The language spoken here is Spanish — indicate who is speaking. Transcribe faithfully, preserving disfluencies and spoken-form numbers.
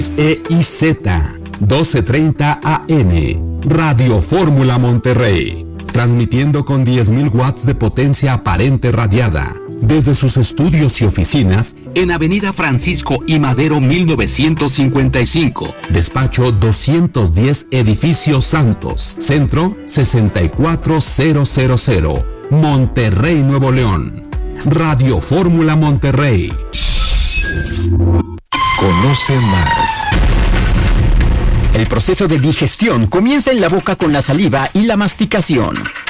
Speaker 1: E I Z, doce treinta A M, Radio Fórmula Monterrey, transmitiendo con diez mil watts de potencia aparente radiada, desde sus estudios y oficinas en Avenida Francisco I. Madero mil novecientos cincuenta y cinco, despacho doscientos diez, Edificio Santos, Centro sesenta y cuatro mil, Monterrey, Nuevo León. Radio Fórmula Monterrey.
Speaker 2: Conoce más.
Speaker 3: El proceso de digestión comienza en la boca con la saliva y la masticación.